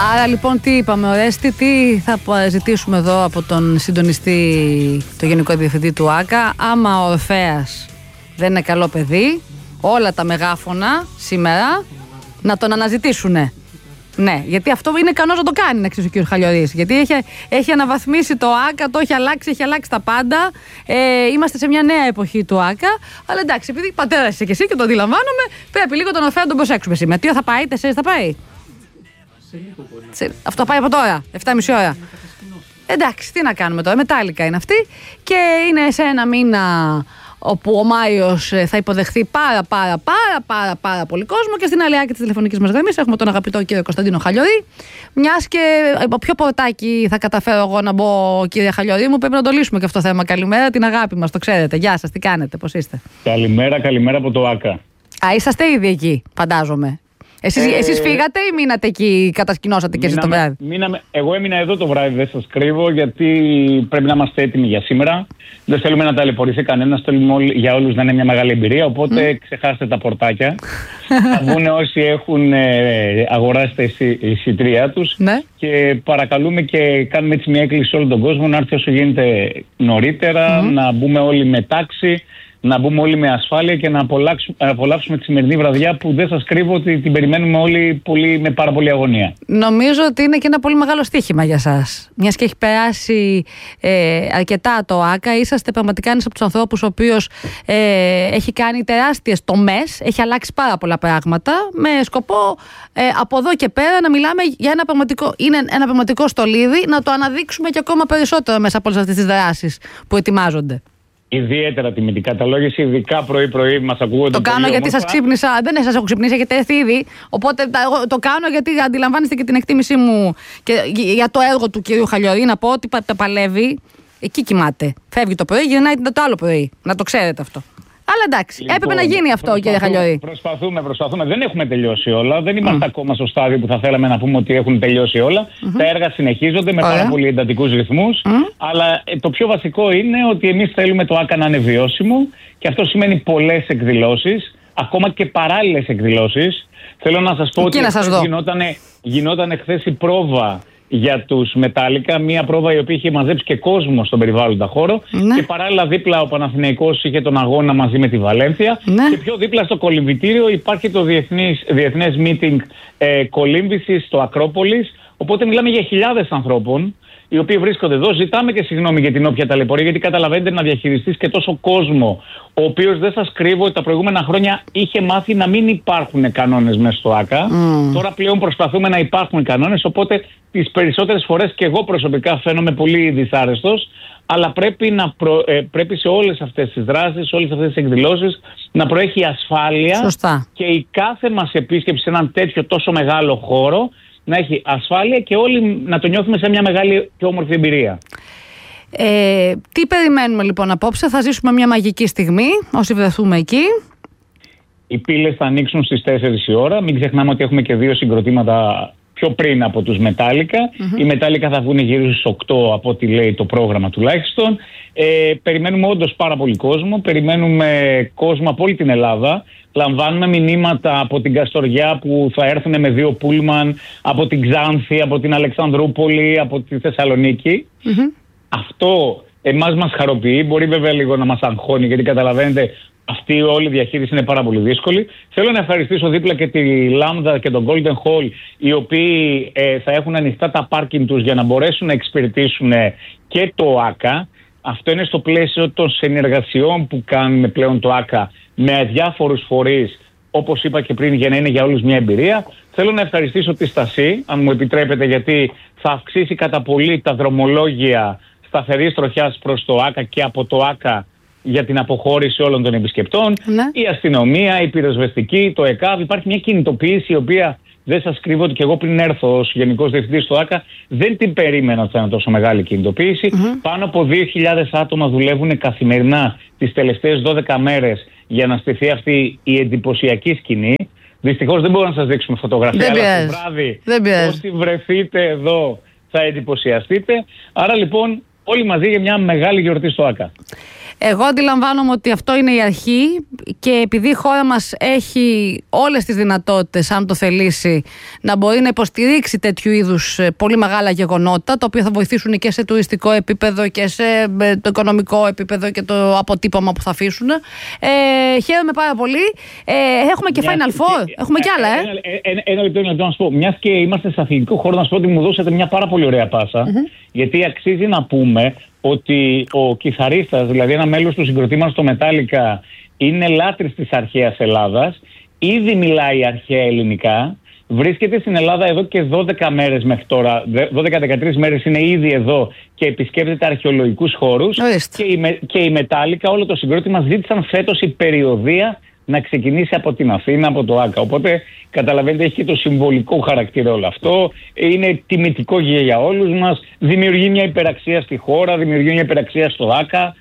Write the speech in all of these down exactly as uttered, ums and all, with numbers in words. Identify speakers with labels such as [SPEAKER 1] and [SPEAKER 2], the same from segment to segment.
[SPEAKER 1] Άρα λοιπόν τι είπαμε, Ορέστη, τι θα ζητήσουμε εδώ από τον συντονιστή, το Γενικό Διευθυντή του ΆΚΑ? Άμα ο Ορφέας δεν είναι καλό παιδί, όλα τα μεγάφωνα σήμερα να τον αναζητήσουνε. Ναι, γιατί αυτό είναι ικανός να το κάνει, να ξέρει ο κ. Χαλιορής. Γιατί έχει, έχει αναβαθμίσει το ΆΚΑ, το έχει αλλάξει, έχει αλλάξει τα πάντα. Ε, είμαστε σε μια νέα εποχή του ΆΚΑ. Αλλά εντάξει, επειδή πατέρα είσαι και εσύ και το αντιλαμβάνομαι, πρέπει λίγο τον Ορφέα να τον προσέξουμε σήμερα. Τι θα πάει, τέσσερις θα πάει. Σε, αυτό πάει από τώρα, εφτά και μισή ώρα. Εντάξει, τι να κάνουμε τώρα, μετάλλικα είναι αυτή. Και είναι σε ένα μήνα όπου ο Μάιος θα υποδεχθεί πάρα πάρα πάρα πάρα πάρα πολύ κόσμο, και στην άλλη άκρη της τηλεφωνικής μας γραμμής έχουμε τον αγαπητό κύριο Κωνσταντίνο Χαλιορή. Μιας και από ποιο πορτάκι θα καταφέρω εγώ να μπω, κύριε Χαλιορή μου, πρέπει να το λύσουμε και αυτό το θέμα. Καλημέρα, την αγάπη μας, το ξέρετε. Γεια σας, τι κάνετε, πώς είστε?
[SPEAKER 2] Καλημέρα, καλημέρα από το ΆΚΑ.
[SPEAKER 1] Α, είσαστε ήδη εκεί, φαντάζομαι. Εσείς, ε, εσείς φύγατε ή μείνατε εκεί, κατασκηνώσατε και εσείς το βράδυ?
[SPEAKER 2] Μείναμε, εγώ έμεινα εδώ το βράδυ, δεν σας κρύβω, γιατί πρέπει να είμαστε έτοιμοι για σήμερα. Δεν θέλουμε να ταλαιπωρηθεί κανένας, θέλουμε όλοι, για όλους να είναι μια μεγάλη εμπειρία, οπότε mm. ξεχάστε τα πορτάκια. Θα βγουν όσοι έχουν ε, αγοράσει τα εισιτήριά τους
[SPEAKER 1] ναι.
[SPEAKER 2] Και παρακαλούμε και κάνουμε έτσι μια έκκληση σε όλο τον κόσμο να έρθει όσο γίνεται νωρίτερα, mm. να μπούμε όλοι με τάξη, να μπούμε όλοι με ασφάλεια και να απολαύσουμε, απολαύσουμε τη σημερινή βραδιά που δεν σας κρύβω ότι την περιμένουμε όλοι πολύ, με πάρα πολύ αγωνία.
[SPEAKER 1] Νομίζω ότι είναι και ένα πολύ μεγάλο στοίχημα για σας. Μιας και έχει περάσει ε, αρκετά το ΆΚΑ, είσαστε πραγματικά ένας από τους ανθρώπους ο οποίος ε, έχει κάνει τεράστιες τομές, έχει αλλάξει πάρα πολλά πράγματα με σκοπό ε, από εδώ και πέρα να μιλάμε για ένα πραγματικό, είναι ένα πραγματικό στολίδι, να το αναδείξουμε και ακόμα περισσότερο μέσα από όλες αυτές τις δράσεις που ετοιμάζονται.
[SPEAKER 2] Ιδιαίτερα τιμητικά τα λόγια, ειδικά πρωί-πρωί μας ακούγονται.
[SPEAKER 1] Το κάνω γιατί σας ξύπνησα. Δεν σας έχω ξυπνήσει, έχετε έρθει ήδη. Οπότε το κάνω γιατί αντιλαμβάνεστε και την εκτίμησή μου και για το έργο του κυρίου Χαλιορή. Να πω ότι τα παλεύει. Εκεί κοιμάται. Φεύγει το πρωί, γυρνάει το άλλο πρωί. Να το ξέρετε αυτό. Αλλά εντάξει, λοιπόν, έπρεπε να γίνει αυτό, κύριε Χαλιορή.
[SPEAKER 2] Προσπαθούμε, προσπαθούμε. Δεν έχουμε τελειώσει όλα. Δεν είμαστε mm. ακόμα στο στάδιο που θα θέλαμε να πούμε ότι έχουν τελειώσει όλα. Mm-hmm. Τα έργα συνεχίζονται με πάρα πολύ εντατικούς ρυθμούς. Mm. Αλλά ε, το πιο βασικό είναι ότι εμείς θέλουμε το ΆΚΑ να είναι βιώσιμο, και αυτό σημαίνει πολλές εκδηλώσεις, ακόμα και παράλληλες εκδηλώσεις. Θέλω να σας πω
[SPEAKER 1] Εκεί
[SPEAKER 2] ότι γινότανε, γινότανε χθες η πρόβα για τους Μετάλλικα, μια πρόβα η οποία είχε μαζέψει και κόσμο στον περιβάλλοντα χώρο, ναι. Και παράλληλα δίπλα ο Παναθηναϊκός είχε τον αγώνα μαζί με τη Βαλένθια, ναι. Και πιο δίπλα στο κολυμβητήριο υπάρχει το διεθνής, διεθνές meeting ε, κολύμβησης στο Ακρόπολης, οπότε μιλάμε για χιλιάδες ανθρώπων οι οποίοι βρίσκονται εδώ. Ζητάμε και συγγνώμη για την όποια ταλαιπωρία, γιατί καταλαβαίνετε να διαχειριστείς και τόσο κόσμο, ο οποίος δεν σας κρύβω ότι τα προηγούμενα χρόνια είχε μάθει να μην υπάρχουν κανόνες μέσα στο ΆΚΑ. Mm. Τώρα πλέον προσπαθούμε να υπάρχουν κανόνες, οπότε τις περισσότερες φορές και εγώ προσωπικά φαίνομαι πολύ δυσάρεστος, αλλά πρέπει, να προ, ε, πρέπει σε όλες αυτές τις δράσεις, σε όλες αυτές τις εκδηλώσεις να προέχει ασφάλεια.
[SPEAKER 1] Σωστά.
[SPEAKER 2] Και η κάθε μας επίσκεψη σε έναν τέτοιο τόσο μεγάλο χώρο να έχει ασφάλεια και όλοι να το νιώθουμε σε μια μεγάλη και όμορφη εμπειρία.
[SPEAKER 1] Ε, τι περιμένουμε λοιπόν απόψε? Θα ζήσουμε μια μαγική στιγμή όσοι βρεθούμε εκεί.
[SPEAKER 2] Οι πύλες θα ανοίξουν στις τέσσερις η ώρα. Μην ξεχνάμε ότι έχουμε και δύο συγκροτήματα πιο πριν από τους Μετάλλικα. Mm-hmm. Οι Μετάλλικα θα βγουν γύρω στις οκτώ από ό,τι λέει το πρόγραμμα τουλάχιστον. Ε, περιμένουμε όντως πάρα πολύ κόσμο. Περιμένουμε κόσμο από όλη την Ελλάδα. Λαμβάνουμε μηνύματα από την Καστοριά που θα έρθουν με δύο πούλμαν, από την Ξάνθη, από την Αλεξανδρούπολη, από τη Θεσσαλονίκη. Mm-hmm. Αυτό εμάς μας χαροποιεί. Μπορεί βέβαια λίγο να μας αγχώνει, γιατί καταλαβαίνετε αυτή όλη η διαχείριση είναι πάρα πολύ δύσκολη. Θέλω να ευχαριστήσω δίπλα και τη Λάμδα και τον Golden Hall, οι οποίοι ε, θα έχουν ανοιχτά τα πάρκινγκ τους για να μπορέσουν να εξυπηρετήσουν και το ΆΚΑ. Αυτό είναι στο πλαίσιο των συνεργασιών που κάνουμε πλέον το ΆΚΑ με διάφορους φορείς, όπως είπα και πριν, για να είναι για όλους μια εμπειρία. Θέλω να ευχαριστήσω τη Στασή, αν μου επιτρέπετε, γιατί θα αυξήσει κατά πολύ τα δρομολόγια σταθερής τροχιάς προς το ΆΚΑ και από το ΆΚΑ για την αποχώρηση όλων των επισκεπτών. Ναι. Η αστυνομία, η πυροσβεστική, το ΕΚΑΒ. Υπάρχει μια κινητοποίηση η οποία δεν σας κρύβω ότι και εγώ πριν έρθω ως Γενικός Διευθυντής του ΆΚΑ δεν την περίμενα ότι θα είναι τόσο μεγάλη κινητοποίηση. Mm-hmm. Πάνω από δύο χιλιάδες άτομα δουλεύουν καθημερινά τις τελευταίες δώδεκα μέρες για να στηθεί αυτή η εντυπωσιακή σκηνή. Δυστυχώς δεν μπορώ να σας δείξουμε φωτογραφία, αλλά το βράδυ όσοι βρεθείτε εδώ θα εντυπωσιαστείτε. Άρα λοιπόν όλοι μαζί για μια μεγάλη γιορτή στο ΆΚΑ.
[SPEAKER 1] Εγώ αντιλαμβάνομαι ότι αυτό είναι η αρχή και επειδή η χώρα μας έχει όλες τις δυνατότητες, αν το θελήσει, να μπορεί να υποστηρίξει τέτοιου είδους πολύ μεγάλα γεγονότα, τα οποία θα βοηθήσουν και σε τουριστικό επίπεδο και σε το οικονομικό επίπεδο και το αποτύπωμα που θα αφήσουν. Ε, χαίρομαι πάρα πολύ. Ε, έχουμε και Final Four. Και, έχουμε κι άλλα, ε.
[SPEAKER 2] Ένα, ένα λεπτό να το πω. Μιας και είμαστε σε αθλητικό χώρο, να σου πω ότι μου δώσατε μια πάρα πολύ ωραία πάσα. Mm-hmm. Γιατί αξίζει να πούμε ότι ο κιθαρίστας, δηλαδή ένα μέλος του συγκροτήματος στο Metallica, είναι λάτρης της αρχαίας Ελλάδας, ήδη μιλάει αρχαία ελληνικά, βρίσκεται στην Ελλάδα εδώ και δώδεκα μέρες μέχρι τώρα, δώδεκα με δεκατρείς μέρες είναι ήδη εδώ και επισκέπτεται αρχαιολογικούς χώρους και η, και η Metallica, όλο το συγκρότημα ζήτησαν φέτος η περιοδεία να ξεκινήσει από την Αθήνα, από το ΆΚΑ. Οπότε καταλαβαίνετε, έχει και το συμβολικό χαρακτήρα όλο αυτό. Είναι τιμητικό για όλους μας. Δημιουργεί μια υπεραξία στη χώρα, δημιουργεί μια υπεραξία στο ΆΚΑ.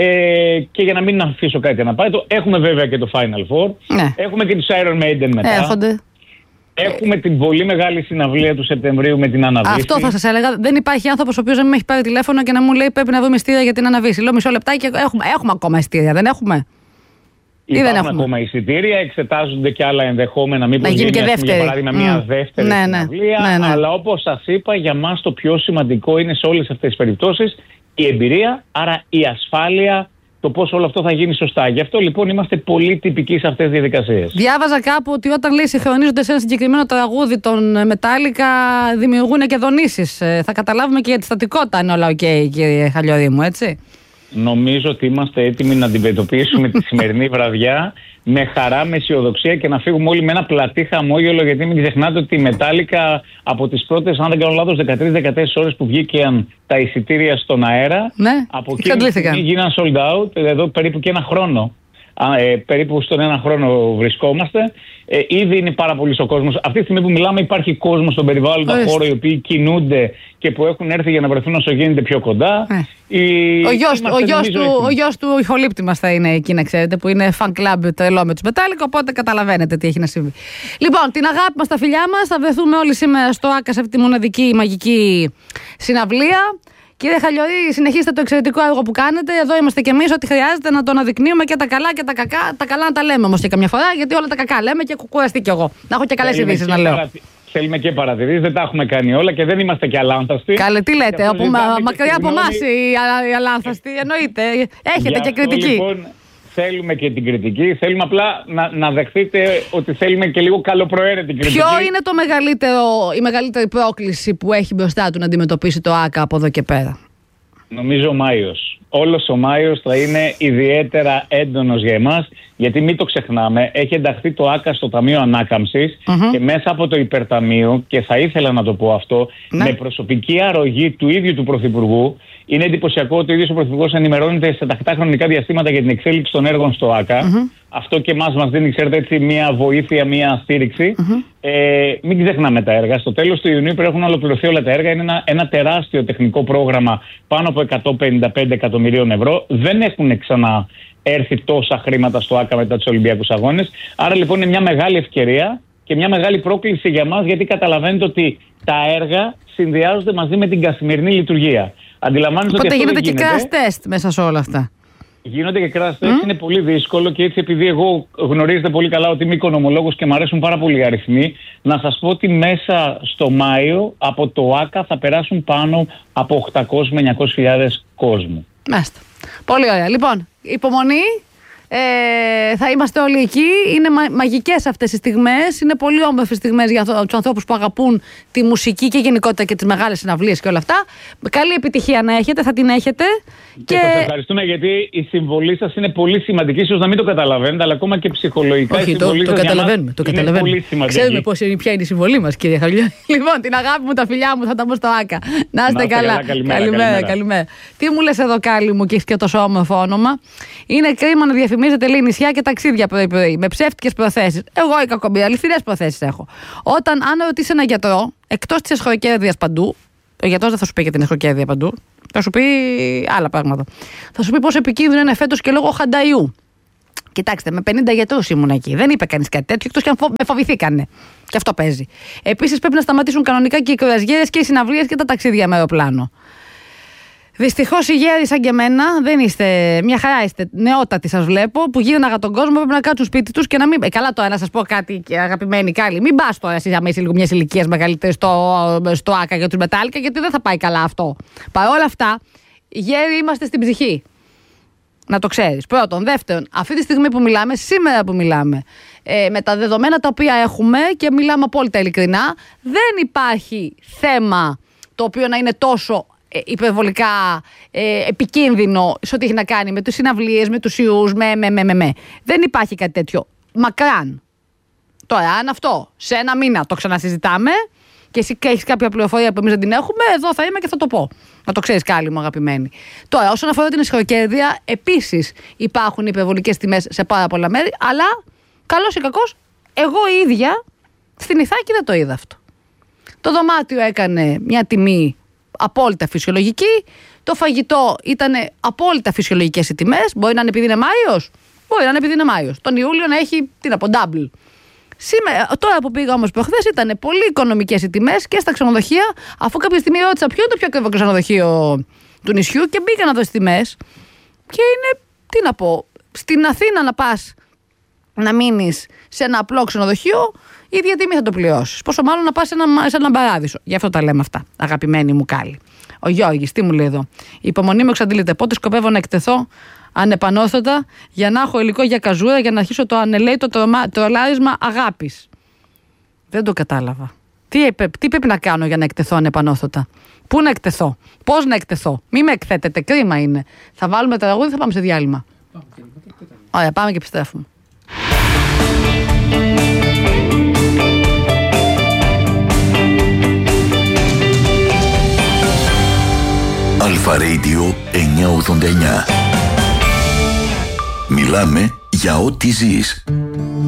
[SPEAKER 2] Ε, και για να μην αφήσω κάτι να πάει, το, έχουμε βέβαια και το Final Four. Ναι. Έχουμε και τους Iron Maiden μετά.
[SPEAKER 1] Έχονται.
[SPEAKER 2] Έχουμε την πολύ μεγάλη συναυλία του Σεπτεμβρίου με την Αναβίση.
[SPEAKER 1] Αυτό θα σας έλεγα. Δεν υπάρχει άνθρωπος ο οποίος να μην έχει πάρει τηλέφωνο και να μου λέει πρέπει να δούμε ειστήρια για την Αναβίση. Λέω μισό λεπτάκι, έχουμε, έχουμε ακόμα ειστήρια, δεν έχουμε?
[SPEAKER 2] Υπάρχουν ακόμα εισιτήρια, εξετάζονται και άλλα ενδεχόμενα. Μήπως γίνει και δεύτερη. Για παράδειγμα μια mm. δεύτερη ναι, συναυλία. Ναι, ναι. Αλλά όπως σας είπα, για μας το πιο σημαντικό είναι σε όλες αυτές τις περιπτώσεις η εμπειρία, άρα η ασφάλεια, το πώς όλο αυτό θα γίνει σωστά. Γι' αυτό λοιπόν είμαστε πολύ τυπικοί σε αυτές τις διαδικασίες.
[SPEAKER 1] Διάβαζα κάπου ότι όταν λέει συγχρονίζονται σε ένα συγκεκριμένο τραγούδι των Metallica δημιουργούν και δονήσεις. Θα καταλάβουμε και για τη στατικότητα αν όλα οκ, okay, κύριε Χαλιορί μου, έτσι.
[SPEAKER 2] Νομίζω ότι είμαστε έτοιμοι να αντιμετωπίσουμε τη σημερινή βραδιά με χαρά, με αισιοδοξία και να φύγουμε όλοι με ένα πλατή χαμόγελο, γιατί μην ξεχνάτε ότι η Metallica από τις πρώτες, αν δεν κάνω λάθος, δεκατρείς με δεκατέσσερις ώρες που βγήκαν τα εισιτήρια στον αέρα,
[SPEAKER 1] ναι,
[SPEAKER 2] από εκεί γίναν sold out, εδώ περίπου και ένα χρόνο. Ε, περίπου στον ένα χρόνο βρισκόμαστε. Ε, ήδη είναι πάρα πολύ ο κόσμος. Αυτή τη στιγμή που μιλάμε, υπάρχει κόσμο στον περιβάλλοντα χώρο οι οποίοι κινούνται και που έχουν έρθει για να βρεθούν όσο γίνεται πιο κοντά.
[SPEAKER 1] Ε. Η... Ο γιος, ο, γιος του, ο γιος του ηχολήπτη μας θα είναι εκεί, να ξέρετε, που είναι fan club τρελό με τους Metallica, οπότε καταλαβαίνετε τι έχει να συμβεί. Λοιπόν, την αγάπη μας, τα φιλιά μας, θα βρεθούμε όλοι σήμερα στο ΆΚΑ σε αυτή τη μοναδική μαγική συναυλία. Κύριε Χαλιορί, συνεχίστε το εξαιρετικό έργο που κάνετε. Εδώ είμαστε κι εμείς, ό,τι χρειάζεται να το αναδεικνύουμε και τα καλά και τα κακά. Τα καλά να τα λέμε όμως και καμιά φορά, γιατί όλα τα κακά λέμε και κουραστεί κι εγώ. Να έχω και καλές ειδήσεις να λέω.
[SPEAKER 2] Παρατη... Θέλουμε και παρατηρήσεις, δεν τα έχουμε κάνει όλα και δεν είμαστε και αλάνθαστοι.
[SPEAKER 1] Καλέ, τι λέτε, όπου, μα, μακριά από εμάς οι, οι αλάνθαστοι, εννοείται. Έχετε και κριτική.
[SPEAKER 2] Λοιπόν, θέλουμε και την κριτική. Θέλουμε απλά να, να δεχτείτε ότι θέλουμε και λίγο καλοπροαίρετη κριτική.
[SPEAKER 1] Ποιο είναι το μεγαλύτερο, η μεγαλύτερη πρόκληση που έχει μπροστά του να αντιμετωπίσει το ΆΚΑ από εδώ και πέρα?
[SPEAKER 2] Νομίζω ο Μάιος. Όλος ο Μάιος θα είναι ιδιαίτερα έντονος για εμάς, γιατί μην το ξεχνάμε, έχει ενταχθεί το ΆΚΑ στο Ταμείο Ανάκαμψης mm-hmm. και μέσα από το Υπερταμείο, και θα ήθελα να το πω αυτό, ναι. με προσωπική αρρωγή του ίδιου του Πρωθυπουργού. Είναι εντυπωσιακό ότι ο ίδιος ο Πρωθυπουργός ενημερώνεται σε τακτά χρονικά διαστήματα για την εξέλιξη των έργων στο ΆΚΑ. Mm-hmm. Αυτό και εμάς μας δίνει, ξέρετε, έτσι, μια βοήθεια, μια στήριξη. Mm-hmm. Ε, μην ξεχνάμε τα έργα. Στο τέλος του Ιουνίου πρέπει να έχουν ολοκληρωθεί όλα τα έργα. Είναι ένα, ένα τεράστιο τεχνικό πρόγραμμα πάνω από εκατόν πενήντα πέντε εκατομμυρίων ευρώ. Δεν έχουν ξανά έρθει τόσα χρήματα στο ΆΚΑ μετά τους Ολυμπιακούς Αγώνες. Άρα λοιπόν είναι μια μεγάλη ευκαιρία και μια μεγάλη πρόκληση για μας, γιατί καταλαβαίνετε ότι τα έργα συνδυάζονται μαζί με την καθημερινή λειτουργία. Αντιλαμβάνεστε ότι
[SPEAKER 1] αυτό γίνεται και crash test μέσα σε όλα αυτά.
[SPEAKER 2] Γίνονται και crash test, mm? είναι πολύ δύσκολο και έτσι, επειδή εγώ γνωρίζετε πολύ καλά ότι είμαι οικονομολόγος και μου αρέσουν πάρα πολύ οι αριθμοί, να σας πω ότι μέσα στο Μάιο από το ΆΚΑ θα περάσουν πάνω από οκτακόσιες με εννιακόσιες χιλιάδες κόσμου. Μάλιστα.
[SPEAKER 1] Πολύ ωραία. Λοιπόν, υπομονή. Ε, θα είμαστε όλοι εκεί. Είναι μα, μαγικές αυτές οι στιγμές. Είναι πολύ όμορφες στιγμές για τους ανθρώπους που αγαπούν τη μουσική και γενικότερα και τις μεγάλες συναυλίες και όλα αυτά. Καλή επιτυχία να έχετε, θα την έχετε.
[SPEAKER 2] Και, και... σας ευχαριστούμε, γιατί η συμβολή σας είναι πολύ σημαντική. Ίσως να μην το καταλαβαίνετε, αλλά ακόμα και ψυχολογικά.
[SPEAKER 1] Όχι,
[SPEAKER 2] η
[SPEAKER 1] το, το καταλαβαίνουμε. Το καταλαβαίνουμε.
[SPEAKER 2] Πολύ σημαντική.
[SPEAKER 1] Ξέρουμε πώς είναι, ποια είναι η συμβολή μας, κύριε Χαλιορί. Λοιπόν, την αγάπη μου, τα φιλιά μου, θα τα πω στο ΆΚΑ. Να είστε καλά. καλά.
[SPEAKER 2] Καλημέρα,
[SPEAKER 1] καλημέρα,
[SPEAKER 2] καλημέρα.
[SPEAKER 1] καλημέρα. Τι μου λες εδώ, Κάλλη μου, και έχει και τόσο όμορφο όνομα. Είναι κρίμα να διαφημίζετε, λέει, νησιά και ταξίδια πρωί-πρωί με ψεύτικες προθέσεις. Εγώ η κακομοίρα, αληθινές προθέσεις έχω. Όταν, αν ρωτήσει ένα γιατρό, εκτός της εσχροκέρδειας παντού, ο γιατρός δεν θα σου πει για την εσχροκέρδεια παντού, θα σου πει άλλα πράγματα. Θα σου πει πόσο επικίνδυνο είναι φέτος και λόγω χανταϊού. Κοιτάξτε, με πενήντα γιατρούς ήμουν εκεί. Δεν είπε κανείς κάτι τέτοιο, εκτός και αν φο... με φοβηθήκανε. Και αυτό παίζει. Επίσης, πρέπει να σταματήσουν κανονικά και οι κρουαζιέρες και οι συναυλίες και τα ταξίδια με αεροπλάνο. Δυστυχώς οι γέροι σαν και εμένα δεν είστε. Μια χαρά είστε. Νεότατοι σας βλέπω που γύρναγα τον κόσμο. Πρέπει να κάτσουν σπίτι τους και να μην. Ε, καλά τώρα να σας πω κάτι, αγαπημένοι Κάλλη. Μην πας τώρα εσείς αμέσως λίγο μια ηλικία μεγαλύτερη στο, στο Άκα για τους Μετάλλικα, γιατί δεν θα πάει καλά αυτό. Παρ' όλα αυτά, οι γέροι είμαστε στην ψυχή. Να το ξέρεις. Πρώτον. Δεύτερον, αυτή τη στιγμή που μιλάμε, σήμερα που μιλάμε, ε, με τα δεδομένα τα οποία έχουμε και μιλάμε απόλυτα ειλικρινά, δεν υπάρχει θέμα το οποίο να είναι τόσο υπερβολικά ε, επικίνδυνο σε ό,τι έχει να κάνει με τις συναυλίες, με τους ιούς, με, με, με, με, με. Δεν υπάρχει κάτι τέτοιο. Μακράν. Τώρα, αν αυτό σε ένα μήνα το ξανασυζητάμε και εσύ έχεις κάποια πληροφορία που εμείς δεν την έχουμε, εδώ θα είμαι και θα το πω. Να το ξέρεις, Κάλλη μου, αγαπημένη. Τώρα, όσον αφορά την ισχυροκέρδεια, επίσης υπάρχουν υπερβολικές τιμές σε πάρα πολλά μέρη, αλλά καλός ή κακός, εγώ η ίδια στην Ιθάκη δεν το είδα αυτό. Το δωμάτιο έκανε μια τιμή απόλυτα φυσιολογική. Το φαγητό ήταν απόλυτα φυσιολογικές οι τιμές. Μπορεί να είναι επειδή είναι Μάιος, μπορεί να είναι επειδή είναι Μάιος. Τον Ιούλιο να έχει, τι να πω, double. Σήμερα, τώρα που πήγα όμως προχθές, ήταν πολύ οικονομικές οι τιμές και στα ξενοδοχεία. Αφού κάποια στιγμή ρώτησα ποιο είναι το πιο ακριβό ξενοδοχείο του νησιού και μπήκα να δω τις τιμές. Και είναι, τι να πω, στην Αθήνα να πας να μείνεις σε ένα απλό ξενοδοχείο, η ίδια τιμή θα το πληρώσεις. Πόσο μάλλον να πας σε ένα, σε έναν παράδεισο. Γι' αυτό τα λέμε αυτά, αγαπημένη μου Κάλλη. Ο Γιώργης, τι μου λέει εδώ. Η υπομονή μου εξαντλείται. Πότε σκοπεύω να εκτεθώ ανεπανόρθωτα για να έχω υλικό για καζούρα για να αρχίσω το ανελαίτο τρολάρισμα αγάπης. Δεν το κατάλαβα. Τι, τι πρέπει να κάνω για να εκτεθώ ανεπανόρθωτα? Πού να εκτεθώ? Πώς να εκτεθώ? Μη με εκθέτετε, κρίμα είναι. Θα βάλουμε τραγούδι, θα πάμε σε διάλειμμα. Ωραία, πάμε και επιστρέφουμε.
[SPEAKER 3] Αλφα Radio εννιακόσια ογδόντα εννιά. Μιλάμε για ό,τι ζεις.